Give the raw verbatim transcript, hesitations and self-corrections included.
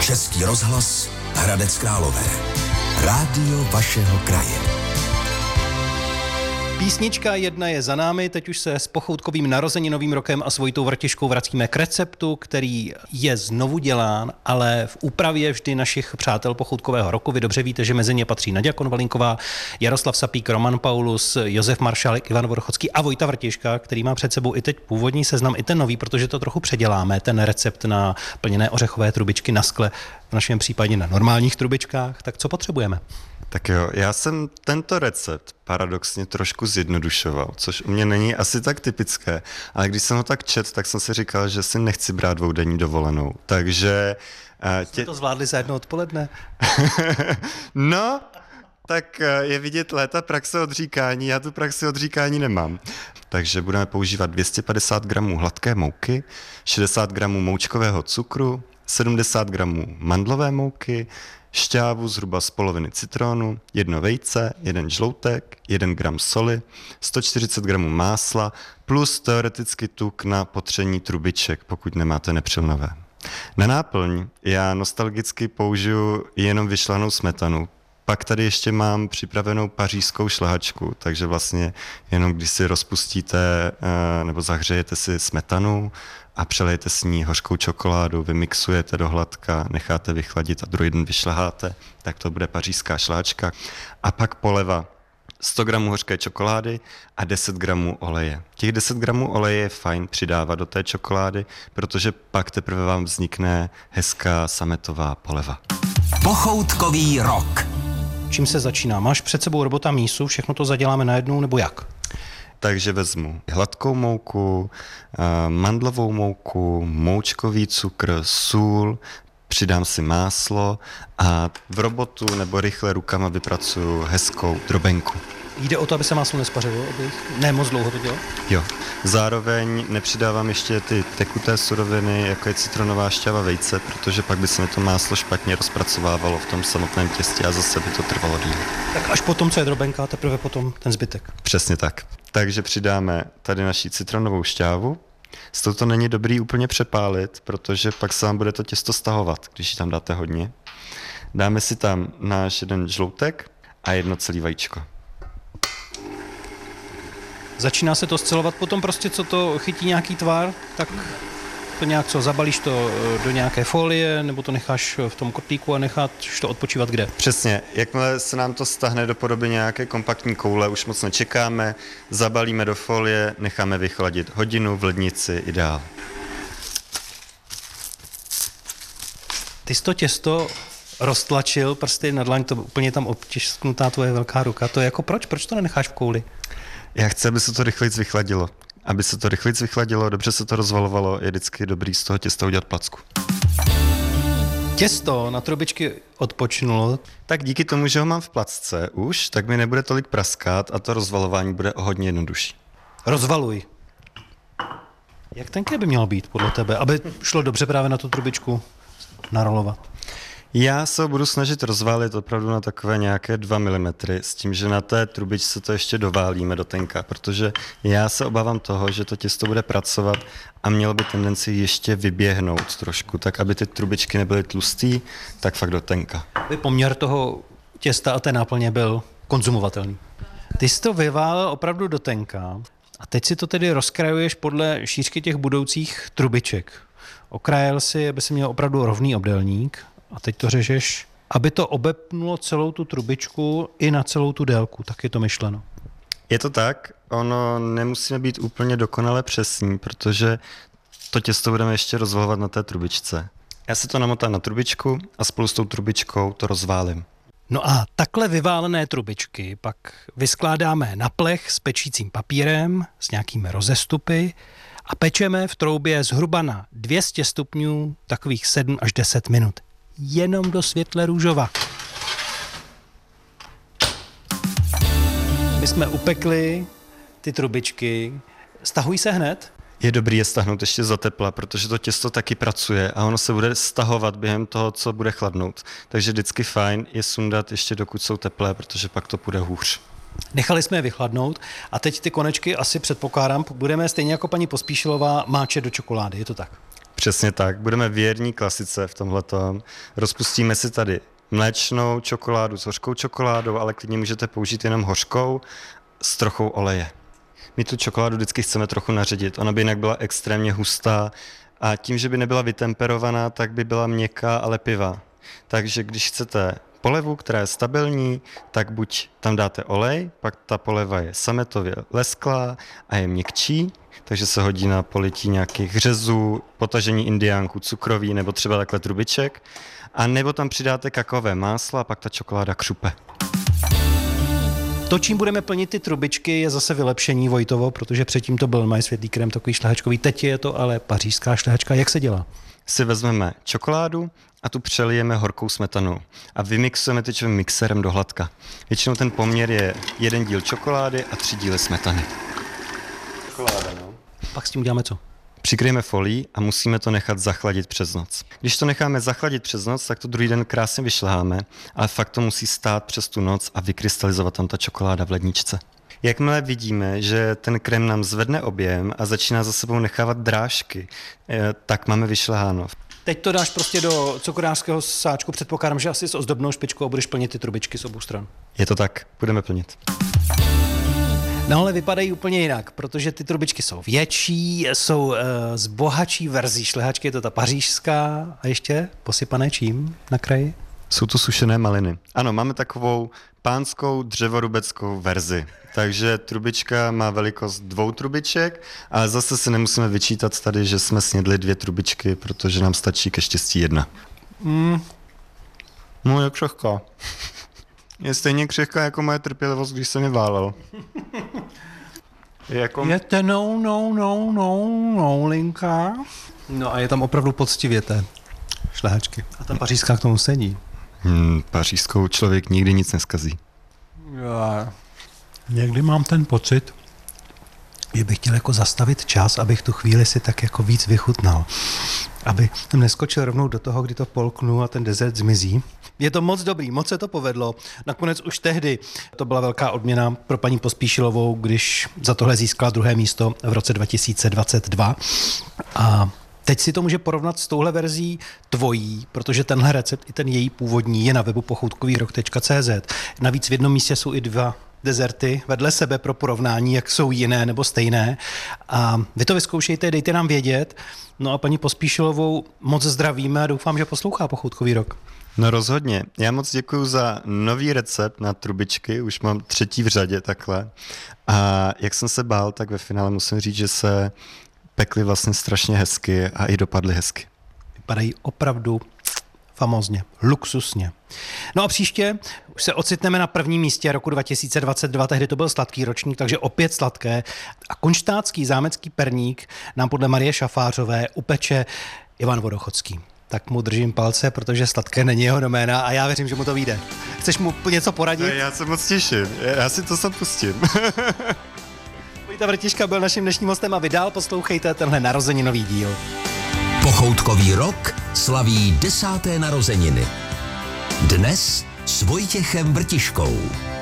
Český rozhlas Hradec Králové. Rádio vašeho kraje. Písnička jedna je za námi, teď už se s pochoutkovým narozeninovým rokem a s Vojtou Vrtiškou vracíme k receptu, který je znovu dělán, ale v úpravě vždy našich přátel pochoutkového roku. Vy dobře víte, že mezi ně patří Naďa Konvalinková, Jaroslav Sapík, Roman Paulus, Josef Maršálek, Ivan Vorchocký a Vojta Vrtiška, který má před sebou i teď původní seznam, i ten nový, protože to trochu předěláme, ten recept na plněné ořechové trubičky na skle, v našem případě na normálních trubičkách. Tak co potřebujeme? Tak jo, já jsem tento recept paradoxně trošku zjednodušoval, což u mě není asi tak typické, ale když jsem ho tak čet, tak jsem si říkal, že si nechci brát dvoudenní dovolenou, takže... Tě... Jste to zvládli za jedno odpoledne? No, tak je vidět léta praxe odříkání, já tu praxi odříkání nemám. Takže budeme používat dvě stě padesát gramů hladké mouky, šedesát gramů moučkového cukru, sedmdesát gramů mandlové mouky, šťávu zhruba z poloviny citronu, jedno vejce, jeden žloutek, jeden gram soli, sto čtyřicet gramů másla plus teoreticky tuk na potření trubiček, pokud nemáte nepřilnavé. Na náplň já nostalgicky použiju jenom vyšlanou smetanu. Pak tady ještě mám připravenou pařížskou šlehačku, takže vlastně jenom když si rozpustíte nebo zahřejete si smetanu a přelejete s ní hořkou čokoládu, vymixujete do hladka, necháte vychladit a druhý den vyšleháte, tak to bude pařížská šlehačka. A pak poleva sto gramů hořké čokolády a deset gramů oleje. Těch deset gramů oleje je fajn přidávat do té čokolády, protože pak teprve vám vznikne hezká sametová poleva. Pochoutkový rok. Čím se začíná? Máš před sebou robota mísu, všechno to zaděláme najednou nebo jak? Takže vezmu hladkou mouku, mandlovou mouku, moučkový cukr, sůl, přidám si máslo a v robotu nebo rychle rukama vypracuju hezkou drobenku. Jde o to, aby se máslo nespařilo? Aby... Ne, moc dlouho to dělá? Jo. Zároveň nepřidávám ještě ty tekuté suroviny, jako je citronová šťáva, vejce, protože pak by se mi to máslo špatně rozpracovávalo v tom samotném těstě a zase by to trvalo díl. Tak až potom, co je drobenka, teprve potom ten zbytek. Přesně tak. Takže přidáme tady naši citronovou šťávu. S touto není dobrý úplně přepálit, protože pak se vám bude to těsto stahovat, když ji tam dáte hodně. Dáme si tam náš jeden žloutek a jedno celé vajíčko. Začíná se to scelovat, potom prostě co to chytí nějaký tvar, tak to nějak co, zabalíš to do nějaké folie, nebo to necháš v tom kotlíku a necháš to odpočívat kde? Přesně, jakmile se nám to stahne do podoby nějaké kompaktní koule, už moc nečekáme, zabalíme do folie, necháme vychladit hodinu v lednici, ideál. Ty jsi to těsto roztlačil prsty na dlaň, to úplně tam obtisknutá tvoje velká ruka, to je jako proč? Proč to nenecháš v kouli? Já chci, aby se to rychleji vychladilo. Aby se to rychleji vychladilo, dobře se to rozvalovalo, je vždycky dobrý z toho těsta udělat placku. Těsto na trubičky odpočnulo. Tak díky tomu, že ho mám v placce už, tak mi nebude tolik praskat a to rozvalování bude o hodně jednodušší. Rozvaluj. Jak tenké by mělo být podle tebe, aby šlo dobře právě na tu trubičku narolovat? Já se ho budu snažit rozválit opravdu na takové nějaké dva milimetry, s tím, že na té trubičce to ještě doválíme do tenka, protože já se obávám toho, že to těsto bude pracovat a mělo by tendenci ještě vyběhnout trošku, tak aby ty trubičky nebyly tlustý, tak fakt do tenka. Aby poměr toho těsta a té náplně byl konzumovatelný. Ty jsi to vyválil opravdu do tenka a teď si to tedy rozkrajuješ podle šířky těch budoucích trubiček. Okrajil si, aby si měl opravdu rovný obdélník. A teď to řežeš, aby to obepnulo celou tu trubičku i na celou tu délku, tak je to myšleno. Je to tak, ono nemusíme být úplně dokonale přesní, protože to těsto budeme ještě rozvalovat na té trubičce. Já si to namotám na trubičku a spolu s tou trubičkou to rozválím. No a takhle vyválené trubičky pak vyskládáme na plech s pečícím papírem, s nějakými rozestupy a pečeme v troubě zhruba na dvě stě stupňů takových sedm až deset minut. Jenom do světle růžova. My jsme upekli ty trubičky. Stahují se hned? Je dobrý je stahnout ještě za tepla, protože to těsto taky pracuje a ono se bude stahovat během toho, co bude chladnout. Takže vždycky fajn je sundat ještě dokud jsou teplé, protože pak to půjde hůř. Nechali jsme je vychladnout a teď ty konečky asi předpokládám, budeme stejně jako paní Pospíšilová máčet do čokolády, je to tak? Přesně tak, budeme věrní klasice v tomhletom. Rozpustíme si tady mléčnou čokoládu s hořkou čokoládou, ale klidně můžete použít jenom hořkou s trochou oleje. My tu čokoládu vždycky chceme trochu naředit, ona by jinak byla extrémně hustá a tím, že by nebyla vytemperovaná, tak by byla měkká a lepivá. Takže když chcete polevu, která je stabilní, tak buď tam dáte olej, pak ta poleva je sametově lesklá a je měkčí, takže se hodí na polití nějakých řezů, potažení indiánku, cukroví nebo třeba takhle trubiček. A nebo tam přidáte kakaové máslo a pak ta čokoláda křupe. To, čím budeme plnit ty trubičky, je zase vylepšení Vojtovo, protože předtím to byl mají světlý krém, takový šlehačkový, teď je to ale pařížská šlehačka. Jak se dělá? Si vezmeme čokoládu a tu přelijeme horkou smetanou a vymixujeme tyčovým mixérem do hladka. Většinou ten poměr je jeden díl čokolády a tři díly smetany. Čokoláda, no. Pak s tím uděláme co? Přikryjeme folí a musíme to nechat zachladit přes noc. Když to necháme zachladit přes noc, tak to druhý den krásně vyšleháme, ale fakt to musí stát přes tu noc a vykrystalizovat tam ta čokoláda v ledničce. Jakmile vidíme, že ten krém nám zvedne objem a začíná za sebou nechávat drážky, tak máme vyšleháno. Teď to dáš prostě do cukrářského sáčku, předpokládám, že asi s ozdobnou špičkou a budeš plnit ty trubičky z obou stran. Je to tak, budeme plnit. No ale vypadají úplně jinak, protože ty trubičky jsou větší, jsou uh, z bohatší verzí šlehačky, je to ta pařížská a ještě posypané čím na kraji? Jsou to sušené maliny. Ano, máme takovou pánskou dřevorubeckou verzi. Takže trubička má velikost dvou trubiček, ale zase si nemusíme vyčítat tady, že jsme snědli dvě trubičky, protože nám stačí ke štěstí jedna. Mm. No, je křehká. Je stejně křehká jako moje trpělivost, když jsem je válel. Je jako... Je to no, no, no, no, no, linka. No a je tam opravdu poctivě té šlehačky. A ta pařížská k tomu sedí. Hmm, pařížskou člověk nikdy nic neskazí. Já někdy mám ten pocit, že bych chtěl jako zastavit čas, abych tu chvíli si tak jako víc vychutnal. Aby jsem neskočil rovnou do toho, kdy to polknu a ten dezert zmizí. Je to moc dobrý, moc se to povedlo. Nakonec už tehdy to byla velká odměna pro paní Pospíšilovou, když za tohle získala druhé místo v roce dva tisíce dvacet dva. A teď si to může porovnat s touhle verzí tvojí, protože tenhle recept i ten její původní je na webu pochoutkovýrok tečka cé zet. Navíc v jednom místě jsou i dva dezerty vedle sebe pro porovnání, jak jsou jiné nebo stejné. A vy to vyzkoušejte, dejte nám vědět. No a paní Pospíšilovou moc zdravíme a doufám, že poslouchá Pochoutkový rok. No rozhodně. Já moc děkuju za nový recept na trubičky, už mám třetí v řadě takhle. A jak jsem se bál, tak ve finále musím říct, že se pekly vlastně strašně hezky a i dopadly hezky. Vypadají opravdu famózně, luxusně. No a příště už se ocitneme na prvním místě roku dva tisíce dvacet dva, tehdy to byl sladký ročník, takže opět sladké. A konštátský zámecký perník nám podle Marie Šafářové upeče Ivan Vodochodský. Tak mu držím palce, protože sladké není jeho doména a já věřím, že mu to vyjde. Chceš mu něco poradit? Já se moc těším, já si to sam pustím. Vojta Vrtiška byl naším dnešním hostem a vy dál poslouchejte tenhle narozeninový díl. Pochoutkový rok slaví desáté narozeniny. Dnes s Vojtěchem Vrtiškou.